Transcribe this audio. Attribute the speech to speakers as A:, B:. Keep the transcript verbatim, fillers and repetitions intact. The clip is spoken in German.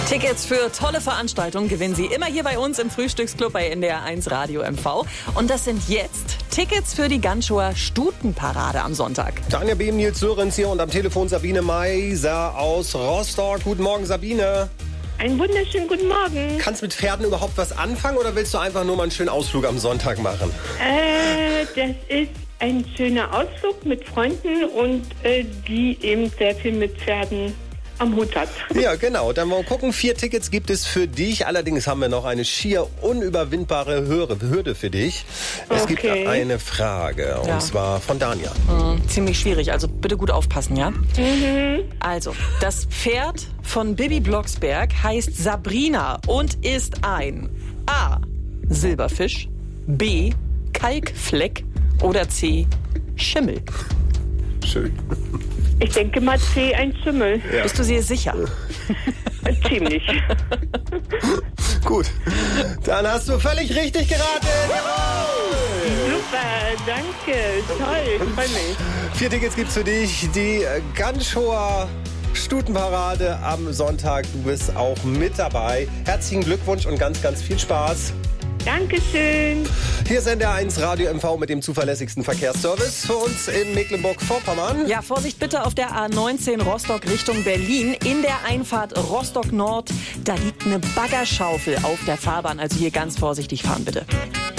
A: Tickets für tolle Veranstaltungen gewinnen Sie immer hier bei uns im Frühstücksclub bei N D R eins Radio M V. Und das sind jetzt Tickets für die Ganzschower Stutenparade am Sonntag.
B: Tanja Behm, Nils Sörenz hier und am Telefon Sabine Meiser aus Rostock. Guten Morgen, Sabine.
C: Einen wunderschönen guten Morgen.
B: Kannst du mit Pferden überhaupt was anfangen oder willst du einfach nur mal einen schönen Ausflug am Sonntag machen?
C: Äh, das ist ein schöner Ausflug mit Freunden und äh, die eben sehr viel mit Pferden am Hut hat.
B: Ja, genau. Dann wollen wir gucken. Vier Tickets gibt es für dich. Allerdings haben wir noch eine schier unüberwindbare Hürde für dich. Es
C: Okay.
B: gibt eine Frage, und
A: Ja.
B: zwar von Dania.
A: Hm, ziemlich schwierig, also bitte gut aufpassen, ja?
C: Mhm.
A: Also, das Pferd von Bibi Blocksberg heißt Sabrina und ist ein A. Silberfisch, B. Kalkfleck oder C. Schimmel.
B: Schön.
C: Ich denke mal C, ein Schimmel.
B: Ja.
A: Bist du dir sicher?
C: Ziemlich.
B: Gut. Dann hast du völlig richtig geraten.
C: Super, danke. Toll, ich freue mich.
B: Vier Tickets gibt's für dich. Die Ganzschower Stutenparade am Sonntag. Du bist auch mit dabei. Herzlichen Glückwunsch und ganz, ganz viel Spaß.
C: Dankeschön.
B: Hier ist N D R eins Radio M V mit dem zuverlässigsten Verkehrsservice für uns in Mecklenburg-Vorpommern.
A: Ja, Vorsicht bitte auf der A neunzehn Rostock Richtung Berlin. In der Einfahrt Rostock Nord, da liegt eine Baggerschaufel auf der Fahrbahn. Also hier ganz vorsichtig fahren bitte.